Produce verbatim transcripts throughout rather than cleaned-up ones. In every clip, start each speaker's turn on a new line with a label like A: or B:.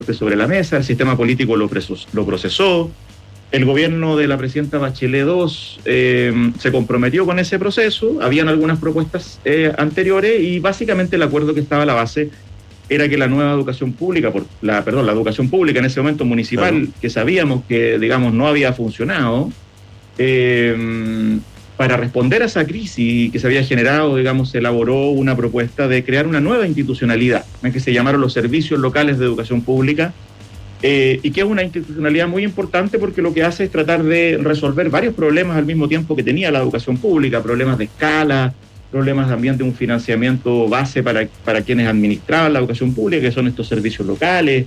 A: sobre la mesa, el sistema político lo, presos, lo procesó, el gobierno de la presidenta Bachelet dos eh, se comprometió con ese proceso, habían algunas propuestas eh, anteriores y básicamente el acuerdo que estaba a la base era que la nueva educación pública, por la, perdón, la educación pública en ese momento municipal, claro, que sabíamos que, digamos, no había funcionado, eh, para responder a esa crisis que se había generado, digamos, se elaboró una propuesta de crear una nueva institucionalidad, que se llamaron los Servicios Locales de Educación Pública, eh, y que es una institucionalidad muy importante porque lo que hace es tratar de resolver varios problemas al mismo tiempo que tenía la educación pública, problemas de escala, problemas también de un financiamiento base para, para quienes administraban la educación pública, que son estos servicios locales,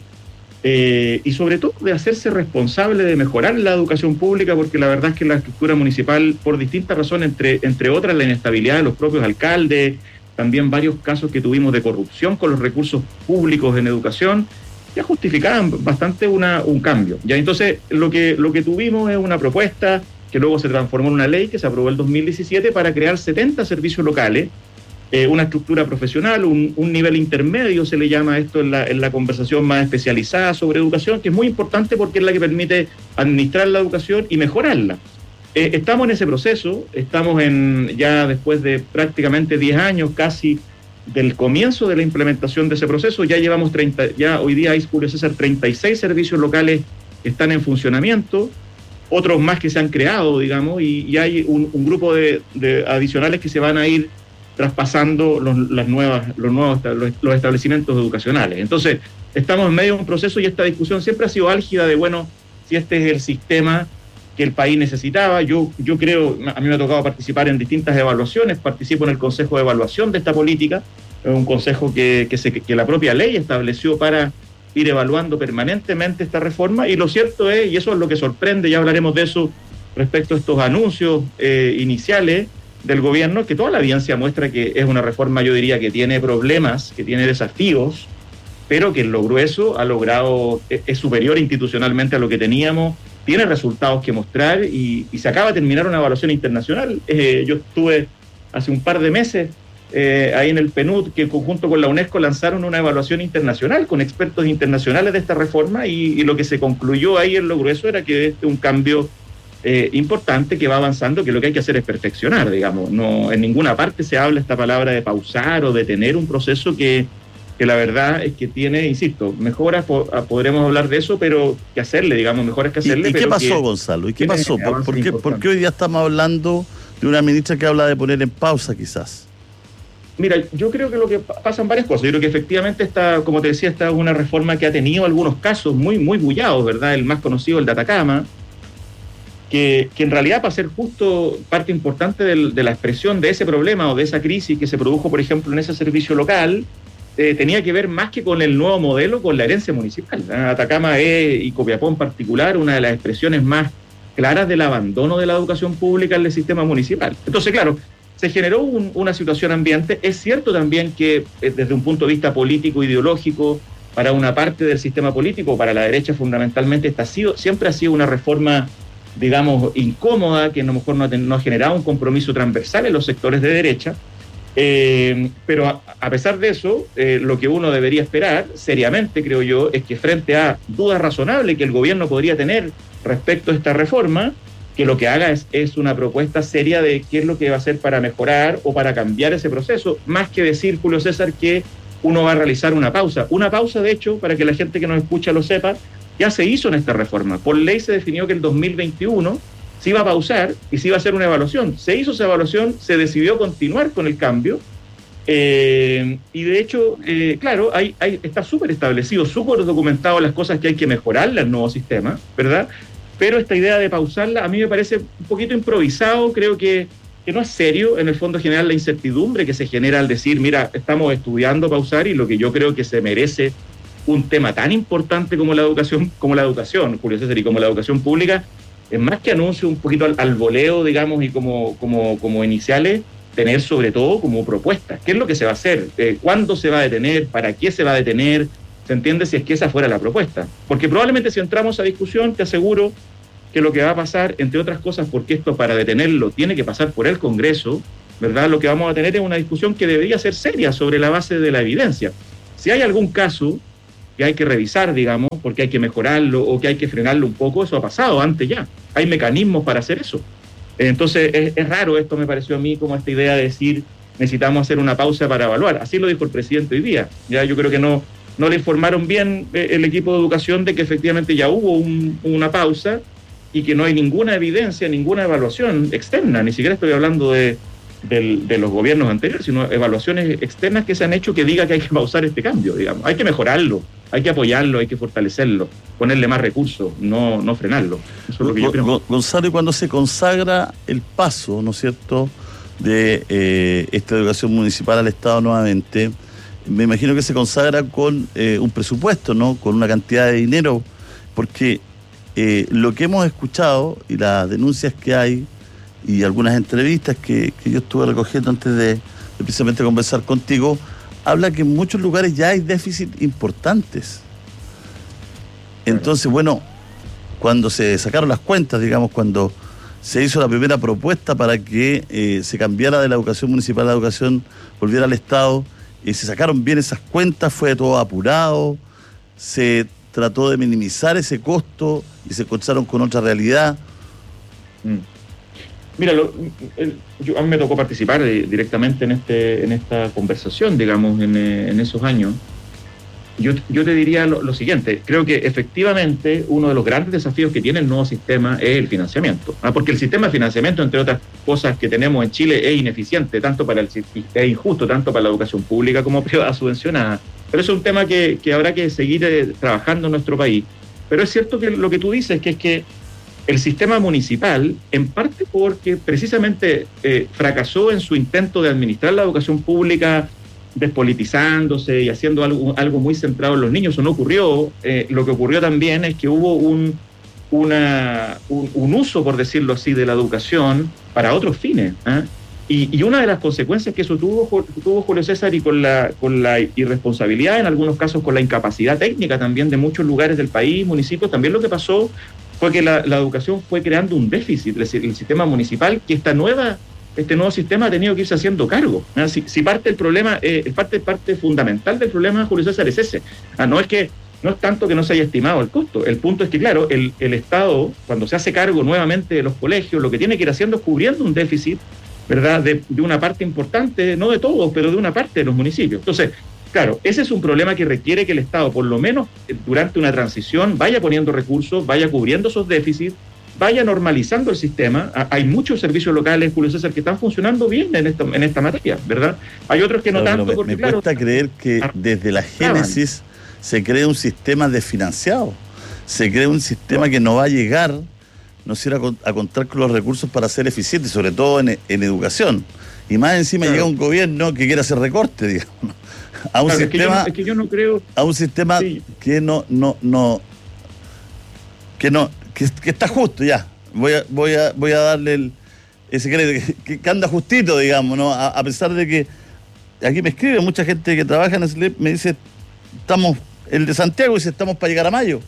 A: eh, y sobre todo de hacerse responsable de mejorar la educación pública, porque la verdad es que la estructura municipal, por distintas razones, entre, entre otras la inestabilidad de los propios alcaldes, también varios casos que tuvimos de corrupción con los recursos públicos en educación, ya justificaban bastante una, un cambio. Ya entonces lo que, lo que tuvimos es una propuesta que luego se transformó en una ley que se aprobó en el dos mil diecisiete para crear setenta servicios locales, eh, una estructura profesional, un, un nivel intermedio, se le llama esto en la, en la conversación más especializada sobre educación, que es muy importante porque es la que permite administrar la educación y mejorarla. Eh, estamos en ese proceso, estamos en ya después de prácticamente diez años casi del comienzo de la implementación de ese proceso, ya llevamos treinta, ya hoy día hay, Julio César, treinta y seis servicios locales que están en funcionamiento, otros más que se han creado, digamos, y, y hay un, un grupo de, de adicionales que se van a ir traspasando los, las nuevas, los nuevos los, los establecimientos educacionales. Entonces, estamos en medio de un proceso y esta discusión siempre ha sido álgida de, bueno, si este es el sistema que el país necesitaba. Yo, yo creo, a mí me ha tocado participar en distintas evaluaciones, participo en el Consejo de Evaluación de esta política, un consejo que, que, se, que la propia ley estableció para ir evaluando permanentemente esta reforma, y lo cierto es, y eso es lo que sorprende, ya hablaremos de eso respecto a estos anuncios eh, iniciales del gobierno, que toda la evidencia muestra que es una reforma, yo diría, que tiene problemas, que tiene desafíos, pero que en lo grueso ha logrado, es, es superior institucionalmente a lo que teníamos, tiene resultados que mostrar y, y se acaba de terminar una evaluación internacional. Eh, yo estuve hace un par de meses Eh, ahí en el P N U D, que junto con la UNESCO lanzaron una evaluación internacional con expertos internacionales de esta reforma, y, y lo que se concluyó ahí en lo grueso era que este es un cambio eh, importante que va avanzando, que lo que hay que hacer es perfeccionar, digamos. No, en ninguna parte se habla esta palabra de pausar o detener un proceso que, que la verdad es que tiene, insisto, mejoras, po, podremos hablar de eso, pero que hacerle, digamos, mejoras que hacerle.
B: ¿Y, y
A: pero
B: qué pasó,
A: que,
B: Gonzalo? ¿Y qué pasó? ¿Por, por, qué, ¿Por qué hoy día estamos hablando de una ministra que habla de poner en pausa, quizás?
A: Mira, yo creo que lo que pasan varias cosas. Yo creo que efectivamente esta, como te decía, esta es una reforma que ha tenido algunos casos muy, muy bullados, ¿verdad? El más conocido, el de Atacama, que, que en realidad, para ser justo, parte importante del, de la expresión de ese problema o de esa crisis que se produjo, por ejemplo, en ese servicio local, eh, tenía que ver más que con el nuevo modelo, con la herencia municipal. Atacama es, y Copiapó en particular, una de las expresiones más claras del abandono de la educación pública en el sistema municipal. Entonces, claro, se generó un, una situación ambiente. Es cierto también que eh, desde un punto de vista político, ideológico, para una parte del sistema político, para la derecha fundamentalmente, esta ha sido, siempre ha sido una reforma, digamos, incómoda, que a lo mejor no ha, no ha generado un compromiso transversal en los sectores de derecha, eh, pero a, a pesar de eso, eh, lo que uno debería esperar, seriamente creo yo, es que frente a dudas razonables que el gobierno podría tener respecto a esta reforma, que lo que haga es, es una propuesta seria de qué es lo que va a hacer para mejorar o para cambiar ese proceso, más que decir, Julio César, que uno va a realizar una pausa. Una pausa, de hecho, para que la gente que nos escucha lo sepa, ya se hizo en esta reforma. Por ley se definió que el dos mil veintiuno se iba a pausar y se iba a hacer una evaluación. Se hizo esa evaluación, se decidió continuar con el cambio, eh, y de hecho, eh, claro, hay, hay, está súper establecido, súper documentado las cosas que hay que mejorarle al nuevo sistema, ¿verdad? Pero esta idea de pausarla a mí me parece un poquito improvisado, creo que, que no es serio, en el fondo general la incertidumbre que se genera al decir, mira, estamos estudiando pausar, y lo que yo creo que se merece un tema tan importante como la educación, como la educación, Julio César, y como la educación pública, es más que anuncio un poquito al, al voleo, digamos, y como, como, como iniciales, tener sobre todo como propuestas. ¿Qué es lo que se va a hacer? Eh, ¿Cuándo se va a detener? ¿Para qué se va a detener? ¿Se entiende? Si es que esa fuera la propuesta. Porque probablemente si entramos a discusión, te aseguro que lo que va a pasar, entre otras cosas, porque esto para detenerlo tiene que pasar por el Congreso, ¿verdad? Lo que vamos a tener es una discusión que debería ser seria sobre la base de la evidencia. Si hay algún caso que hay que revisar, digamos, porque hay que mejorarlo o que hay que frenarlo un poco, eso ha pasado antes ya. Hay mecanismos para hacer eso. Entonces, es, es raro esto, me pareció a mí, como esta idea de decir, necesitamos hacer una pausa para evaluar. Así lo dijo el presidente hoy día. Ya yo creo que no, no le informaron bien el equipo de educación de que efectivamente ya hubo un, una pausa y que no hay ninguna evidencia, ninguna evaluación externa. Ni siquiera estoy hablando de, de, de los gobiernos anteriores, sino evaluaciones externas que se han hecho que diga que hay que pausar este cambio, digamos. Hay que mejorarlo, hay que apoyarlo, hay que fortalecerlo, ponerle más recursos, no, no frenarlo. Eso es lo que yo creo.
B: Gonzalo, y cuando se consagra el paso, ¿no es cierto?, de eh, esta educación municipal al Estado nuevamente, me imagino que se consagra con eh, un presupuesto, ¿no?, con una cantidad de dinero, porque eh, lo que hemos escuchado y las denuncias que hay y algunas entrevistas que, que yo estuve recogiendo antes de, de precisamente conversar contigo, habla que en muchos lugares ya hay déficits importantes. Entonces, bueno, cuando se sacaron las cuentas, digamos, cuando se hizo la primera propuesta para que eh, se cambiara de la educación municipal a la educación, volviera al Estado, y se sacaron bien esas cuentas, fue todo apurado, se trató de minimizar ese costo y se encontraron con otra realidad.
A: Mm. Mira, lo, el, yo, a mí me tocó participar eh, directamente en este en esta conversación, digamos, en, eh, en esos años. Yo, yo te diría lo, lo siguiente, creo que efectivamente uno de los grandes desafíos que tiene el nuevo sistema es el financiamiento, ¿ah? Porque el sistema de financiamiento, entre otras cosas que tenemos en Chile, es ineficiente, tanto para el es injusto, tanto para la educación pública como privada subvencionada. Pero eso es un tema que, que habrá que seguir eh, trabajando en nuestro país. Pero es cierto que lo que tú dices, que es que el sistema municipal, en parte porque precisamente eh, fracasó en su intento de administrar la educación pública, despolitizándose y haciendo algo, algo muy centrado en los niños, eso no ocurrió. Eh, lo que ocurrió también es que hubo un, una, un, un uso, por decirlo así, de la educación para otros fines, ¿eh? y, y una de las consecuencias que eso tuvo, tuvo Julio César, y con la, con la irresponsabilidad, en algunos casos con la incapacidad técnica también de muchos lugares del país, municipios, también lo que pasó fue que la, la educación fue creando un déficit, el, el sistema municipal, que esta nueva este nuevo sistema ha tenido que irse haciendo cargo. ¿Ah? Si, si parte del problema, eh, parte, parte fundamental del problema, Julio César, es ese. Ah, no es que no es tanto que no se haya estimado el costo, el punto es que, claro, el, el Estado, cuando se hace cargo nuevamente de los colegios, lo que tiene que ir haciendo es cubriendo un déficit, ¿verdad?, de, de una parte importante, no de todos, pero de una parte de los municipios. Entonces, claro, ese es un problema que requiere que el Estado, por lo menos durante una transición, vaya poniendo recursos, vaya cubriendo esos déficits, vaya normalizando el sistema. Hay muchos servicios locales, Julio César, que están funcionando bien en esta, en esta materia, ¿verdad? Hay otros que no
B: claro,
A: tanto.
B: Me,
A: porque,
B: me
A: claro,
B: cuesta creer que desde la génesis se cree un sistema desfinanciado, se cree un sistema no. que no va a llegar, no sé, a, a contar con los recursos para ser eficiente, sobre todo en, en educación. Y más encima claro. llega un gobierno que quiere hacer recorte, digamos, a un
A: claro,
B: sistema,
A: es que, yo, es que yo no creo,
B: a un sistema sí. que no, no, no, que no Que, que está justo ya, voy a, voy a, voy a darle el, ese crédito, que, que anda justito, digamos, ¿no? A, a pesar de que aquí me escribe mucha gente que trabaja en SLEP, me dice, estamos, el de Santiago dice, estamos para llegar a mayo.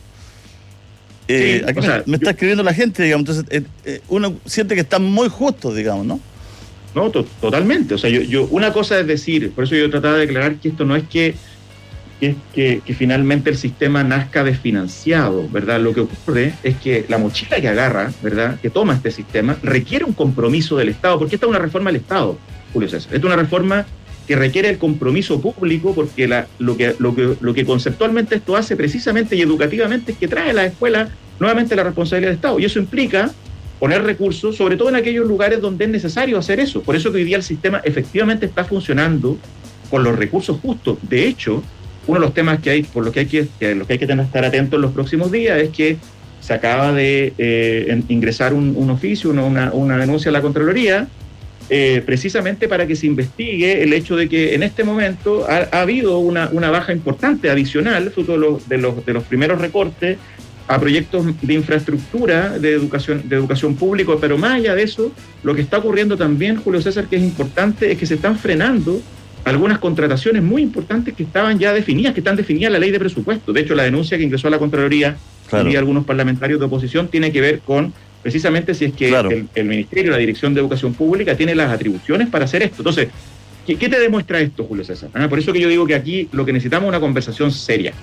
B: Eh, sí, aquí me, sea, me está yo, escribiendo la gente, digamos, entonces eh, eh, uno siente que están muy justos, digamos, ¿no?
A: No, to, totalmente, o sea, yo, yo, una cosa es decir, por eso yo trataba de aclarar que esto no es que Que, que, que finalmente el sistema nazca desfinanciado, ¿verdad? Lo que ocurre es que la mochila que agarra, ¿verdad?, que toma este sistema, requiere un compromiso del Estado, porque esta es una reforma del Estado, Julio César. Esta es una reforma que requiere el compromiso público, porque la, lo, que, lo, que, lo que conceptualmente esto hace precisamente y educativamente es que trae a la escuela nuevamente la responsabilidad del Estado, y eso implica poner recursos, sobre todo en aquellos lugares donde es necesario hacer eso. Por eso que hoy día el sistema efectivamente está funcionando con los recursos justos. De hecho, uno de los temas que hay, por lo que hay que, que, lo que hay que tener, estar atentos en los próximos días, es que se acaba de eh, ingresar un, un oficio, una, una denuncia a la Contraloría, eh, precisamente para que se investigue el hecho de que en este momento ha, ha habido una, una baja importante adicional, fruto de los, de, los, de los primeros recortes a proyectos de infraestructura de educación, de educación pública, pero más allá de eso, lo que está ocurriendo también, Julio César, que es importante, es que se están frenando algunas contrataciones muy importantes que estaban ya definidas, que están definidas en la ley de presupuesto. De hecho, la denuncia que ingresó a la Contraloría claro. y algunos parlamentarios de oposición tiene que ver con precisamente si es que claro. el, el Ministerio, la Dirección de Educación Pública, tiene las atribuciones para hacer esto. Entonces, ¿qué, qué te demuestra esto, Julio César? ¿Ah? Por eso que yo digo que aquí lo que necesitamos es una conversación seria. ¿Ah?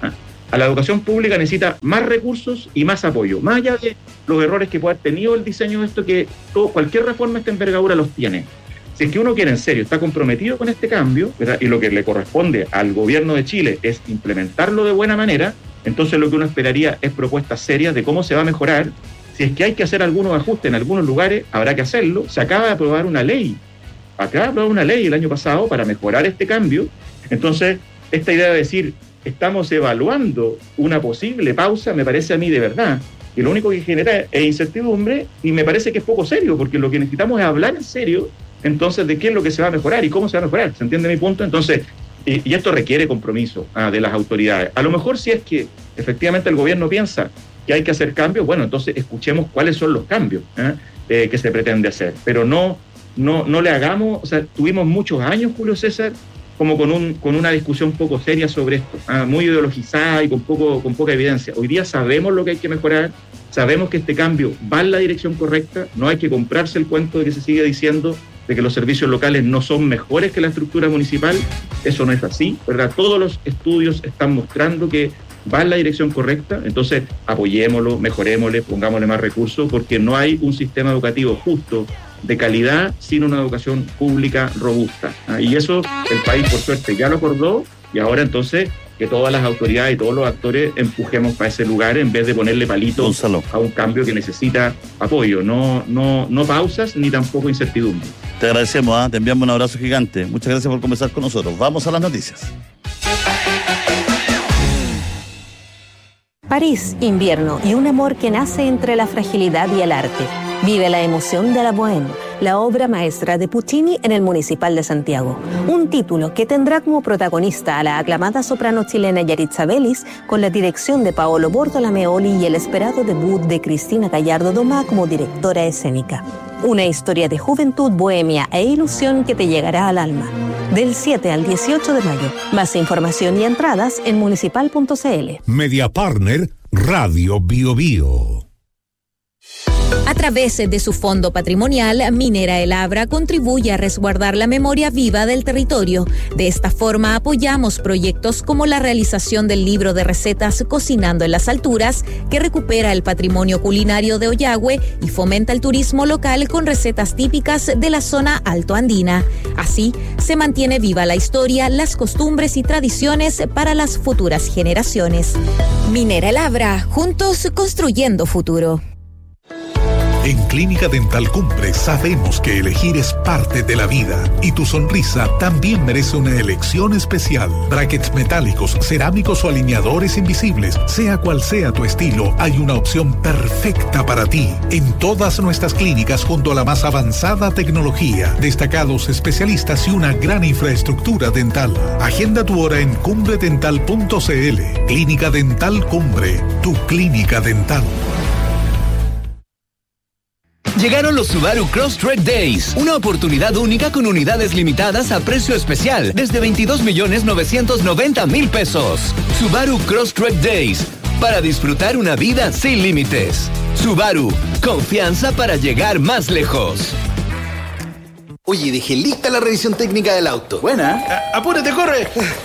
A: a la educación pública necesita más recursos y más apoyo, más allá de los errores que pueda haber tenido el diseño de esto, que todo, cualquier reforma de esta envergadura los tiene. Si es que uno quiere en serio, está comprometido con este cambio, ¿verdad? Y lo que le corresponde al gobierno de Chile es implementarlo de buena manera, entonces lo que uno esperaría es propuestas serias de cómo se va a mejorar. Si es que hay que hacer algunos ajustes en algunos lugares, habrá que hacerlo. Se acaba de aprobar una ley, acaba de aprobar una ley el año pasado para mejorar este cambio. Entonces, esta idea de decir, estamos evaluando una posible pausa, me parece a mí de verdad que lo único que genera es incertidumbre, y me parece que es poco serio, porque lo que necesitamos es hablar en serio, entonces, de qué es lo que se va a mejorar y cómo se va a mejorar. ¿Se entiende mi punto? Entonces, y, y esto requiere compromiso ah, de las autoridades. A lo mejor, si es que efectivamente el gobierno piensa que hay que hacer cambios, bueno, entonces escuchemos cuáles son los cambios ¿eh? Eh, que se pretende hacer, pero no, no, no le hagamos, o sea, tuvimos muchos años, Julio César, como con, un, con una discusión poco seria sobre esto, ¿eh? muy ideologizada y con, poco, con poca evidencia. Hoy día sabemos lo que hay que mejorar, sabemos que este cambio va en la dirección correcta, no hay que comprarse el cuento de que se sigue diciendo de que los servicios locales no son mejores que la estructura municipal. Eso no es así, ¿verdad? Todos los estudios están mostrando que va en la dirección correcta, entonces apoyémoslo, mejorémosle, pongámosle más recursos, porque no hay un sistema educativo justo, de calidad, sin una educación pública robusta. ¿Ah? Y eso el país, por suerte, ya lo acordó, y ahora entonces que todas las autoridades y todos los actores empujemos para ese lugar en vez de ponerle palitos Gonzalo. a un cambio que necesita apoyo, no, no, no pausas ni tampoco incertidumbre.
B: Te agradecemos, ¿eh? Te enviamos un abrazo gigante. Muchas gracias por conversar con nosotros. Vamos a las noticias.
C: París, invierno y un amor que nace entre la fragilidad y el arte. Vive la emoción de la Bohème, la obra maestra de Puccini en el Municipal de Santiago. Un título que tendrá como protagonista a la aclamada soprano chilena Yaritza Vélez, con la dirección de Paolo Bortolameoli y el esperado debut de Cristina Gallardo Domá como directora escénica. Una historia de juventud, bohemia e ilusión que te llegará al alma. Del siete al dieciocho de mayo. Más información y entradas en municipal punto c l.
D: Media Partner Radio Bio Bio.
E: A través de su fondo patrimonial, Minera El Abra contribuye a resguardar la memoria viva del territorio. De esta forma apoyamos proyectos como la realización del libro de recetas Cocinando en las Alturas, que recupera el patrimonio culinario de Ollagüe y fomenta el turismo local con recetas típicas de la zona altoandina. Así, se mantiene viva la historia, las costumbres y tradiciones para las futuras generaciones. Minera El Abra, juntos construyendo futuro.
D: En Clínica Dental Cumbre sabemos que elegir es parte de la vida y tu sonrisa también merece una elección especial. Brackets metálicos, cerámicos o alineadores invisibles, sea cual sea tu estilo, hay una opción perfecta para ti. En todas nuestras clínicas, junto a la más avanzada tecnología, destacados especialistas y una gran infraestructura dental. Agenda tu hora en cumbre dental punto c l. Clínica Dental Cumbre, tu clínica dental.
F: Llegaron los Subaru Crosstrek Days, una oportunidad única con unidades limitadas a precio especial desde veintidós millones novecientos noventa mil pesos. Subaru Crosstrek Days, para disfrutar una vida sin límites. Subaru, confianza para llegar más lejos.
G: Oye, dejé lista la revisión técnica del auto.
H: Buena.
G: Ah, ¡apúrate, corre!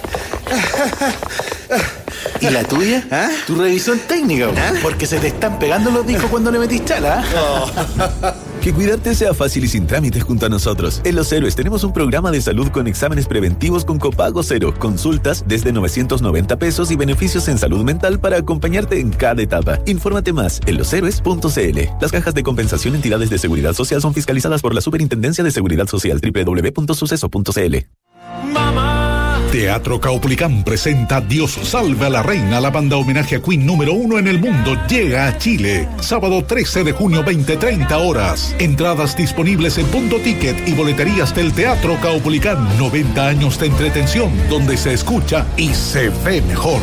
H: ¿Y la tuya? ¿Ah? Tu revisión técnica, ¿Ah? Porque se te están pegando los discos cuando le metís chala.
I: Oh. Que cuidarte sea fácil y sin trámites junto a nosotros. En Los Héroes tenemos un programa de salud con exámenes preventivos con copago cero, consultas desde novecientos noventa pesos y beneficios en salud mental para acompañarte en cada etapa. Infórmate más en los héroes punto c l. Las cajas de compensación entidades de seguridad social son fiscalizadas por la Superintendencia de Seguridad Social. doble u doble u doble u punto suceso punto c l.
D: Mamá. Teatro Caupolicán presenta Dios salve a la reina, la banda homenaje a Queen número uno en el mundo, llega a Chile. Sábado trece de junio, veinte treinta horas. Entradas disponibles en Punto Ticket y boleterías del Teatro Caupolicán. noventa años de entretención, donde se escucha y se ve mejor.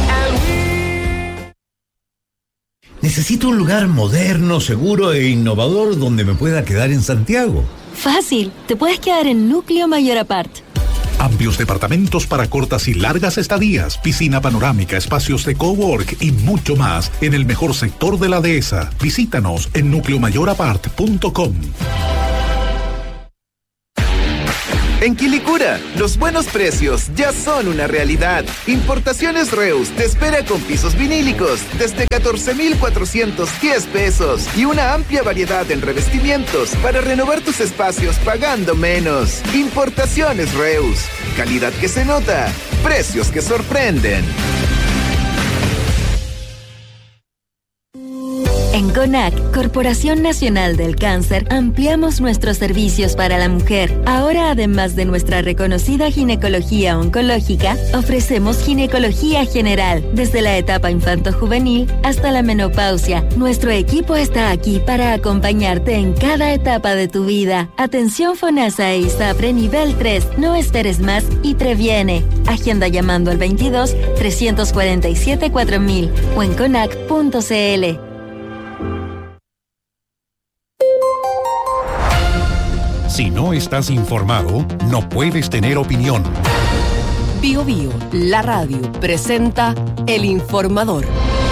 J: Necesito un lugar moderno, seguro e innovador donde me pueda quedar en Santiago.
K: Fácil, te puedes quedar en Núcleo Mayor Apart.
D: Amplios departamentos para cortas y largas estadías, piscina panorámica, espacios de cowork y mucho más en el mejor sector de la dehesa. Visítanos en núcleo mayor apart punto com.
L: En Quilicura, los buenos precios ya son una realidad. Importaciones Reus te espera con pisos vinílicos desde catorce mil cuatrocientos diez pesos y una amplia variedad en revestimientos para renovar tus espacios pagando menos. Importaciones Reus, calidad que se nota, precios que sorprenden.
K: En CONAC, Corporación Nacional del Cáncer, ampliamos nuestros servicios para la mujer. Ahora, además de nuestra reconocida ginecología oncológica, ofrecemos ginecología general, desde la etapa infanto-juvenil hasta la menopausia. Nuestro equipo está aquí para acompañarte en cada etapa de tu vida. Atención FONASA e ISAPRE nivel tres. No esperes más y previene. Agenda llamando al veintidós, trescientos cuarenta y siete, cuatro mil o en conac punto c l.
D: Si no estás informado, no puedes tener opinión.
M: Bio Bio, la radio, presenta El Informador.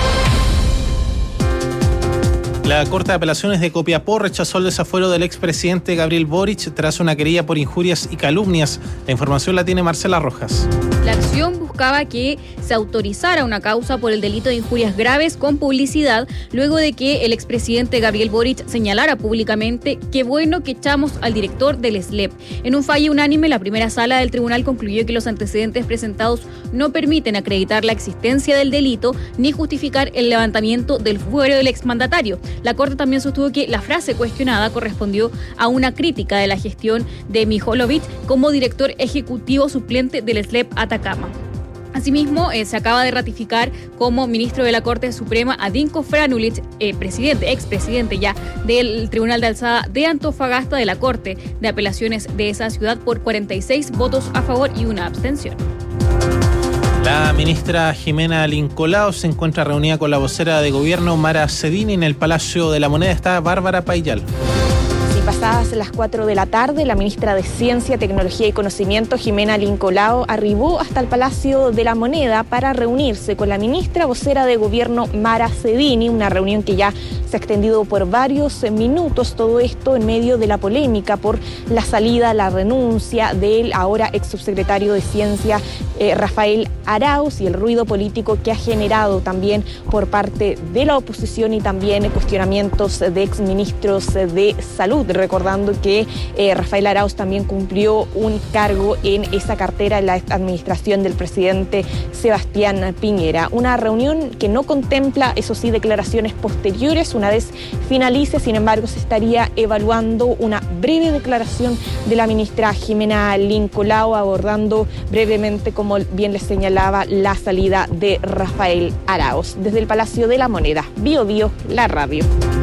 N: La Corte de Apelaciones de Copiapó rechazó el desafuero del expresidente Gabriel Boric tras una querella por injurias y calumnias. La información la tiene Marcela Rojas.
O: La acción buscaba que se autorizara una causa por el delito de injurias graves con publicidad, luego de que el expresidente Gabriel Boric señalara públicamente: qué bueno que echamos al director del S L E P. En un fallo unánime, la primera sala del tribunal concluyó que los antecedentes presentados no permiten acreditar la existencia del delito ni justificar el levantamiento del fuero del exmandatario. La Corte también sostuvo que la frase cuestionada correspondió a una crítica de la gestión de Mijolovic como director ejecutivo suplente del S L E P Atacama. Asimismo, eh, se acaba de ratificar como ministro de la Corte Suprema a Dinko Franulich, eh, presidente, expresidente ya del Tribunal de Alzada de Antofagasta, de la Corte de Apelaciones de esa ciudad, por cuarenta y seis votos a favor y una abstención.
N: La ministra Jimena Lincolao se encuentra reunida con la vocera de gobierno Mara Cedini en el Palacio de la Moneda. Está Bárbara Paillal.
P: Pasadas las cuatro de la tarde, la ministra de Ciencia, Tecnología y Conocimiento, Jimena Lincolao, arribó hasta el Palacio de la Moneda para reunirse con la ministra vocera de gobierno Mara Cedini, una reunión que ya se ha extendido por varios minutos, todo esto en medio de la polémica por la salida, la renuncia del ahora ex subsecretario de Ciencia, eh, Rafael Arauz, y el ruido político que ha generado también por parte de la oposición y también cuestionamientos de exministros de Salud, recordando que eh, Rafael Arauz también cumplió un cargo en esa cartera en la administración del presidente Sebastián Piñera. Una reunión que no contempla, eso sí, declaraciones posteriores. Una vez finalice, sin embargo, se estaría evaluando una breve declaración de la ministra Jimena Lincolao, abordando brevemente, como bien les señalaba, la salida de Rafael Arauz. Desde el Palacio de la Moneda, Bio Bio, la radio.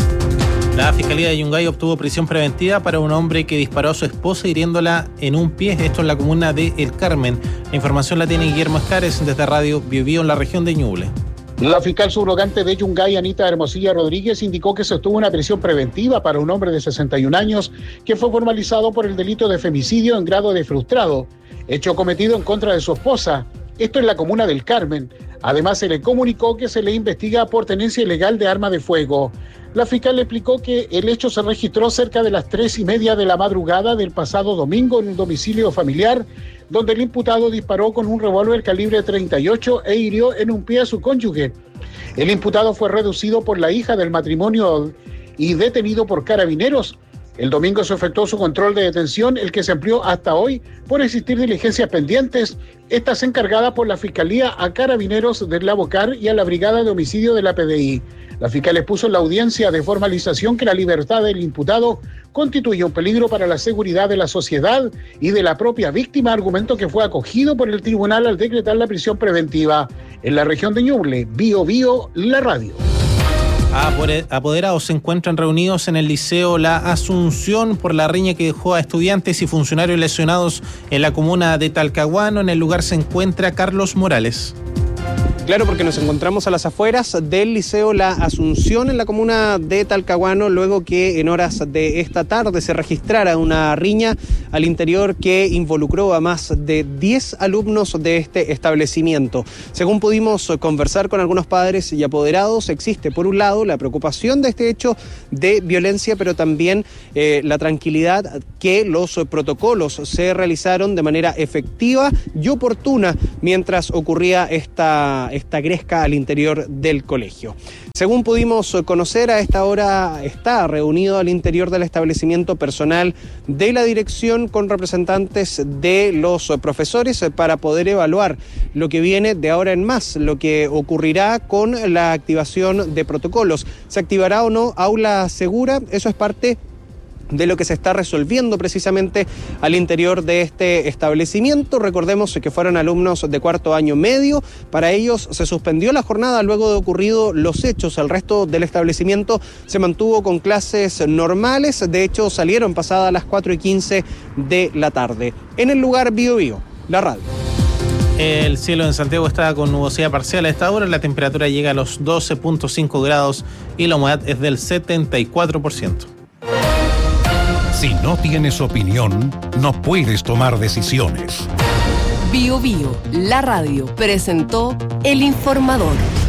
N: La Fiscalía de Yungay obtuvo prisión preventiva para un hombre que disparó a su esposa hiriéndola en un pie, esto en la comuna de El Carmen. La información la tiene Guillermo Escares desde Radio Bio Bio en la región de Ñuble.
Q: La fiscal subrogante de Yungay, Anita Hermosilla Rodríguez, indicó que se obtuvo una prisión preventiva para un hombre de sesenta y un años que fue formalizado por el delito de femicidio en grado de frustrado, hecho cometido en contra de su esposa. Esto en la comuna del Carmen. Además, se le comunicó que se le investiga por tenencia ilegal de arma de fuego. La fiscal explicó que el hecho se registró cerca de las tres y media de la madrugada del pasado domingo en un domicilio familiar, donde el imputado disparó con un revólver calibre treinta y ocho e hirió en un pie a su cónyuge. El imputado fue reducido por la hija del matrimonio y detenido por carabineros. El domingo se efectuó su control de detención, el que se amplió hasta hoy por existir diligencias pendientes, estas encargadas por la Fiscalía a carabineros del Lavocar y a la Brigada de Homicidio de la P D I. La fiscal expuso en la audiencia de formalización que la libertad del imputado constituye un peligro para la seguridad de la sociedad y de la propia víctima, argumento que fue acogido por el tribunal al decretar la prisión preventiva. En la región de Ñuble, Bio Bio, la radio.
N: Apoderados se encuentran reunidos en el Liceo La Asunción por la riña que dejó a estudiantes y funcionarios lesionados en la comuna de Talcahuano. En el lugar se encuentra Carlos Morales.
R: Claro, porque nos encontramos a las afueras del Liceo La Asunción en la comuna de Talcahuano, luego que en horas de esta tarde se registrara una riña al interior que involucró a más de diez alumnos de este establecimiento. Según pudimos conversar con algunos padres y apoderados, existe por un lado la preocupación de este hecho de violencia, pero también eh, la tranquilidad que los protocolos se realizaron de manera efectiva y oportuna mientras ocurría esta esta gresca al interior del colegio. Según pudimos conocer, a esta hora está reunido al interior del establecimiento personal de la dirección con representantes de los profesores para poder evaluar lo que viene de ahora en más, lo que ocurrirá con la activación de protocolos. ¿Se activará o no aula segura? Eso es parte de lo que se está resolviendo precisamente al interior de este establecimiento. Recordemos que fueron alumnos de cuarto año medio. Para ellos se suspendió la jornada luego de ocurrido los hechos. El resto del establecimiento se mantuvo con clases normales. De hecho, salieron pasadas las cuatro y quince de la tarde. En el lugar Bío Bío, la radio.
N: El cielo en Santiago está con nubosidad parcial a esta hora. La temperatura llega a los doce punto cinco grados y la humedad es del setenta y cuatro por ciento.
D: Si no tienes opinión, no puedes tomar decisiones.
M: Bío Bío, la radio, presentó El Informador.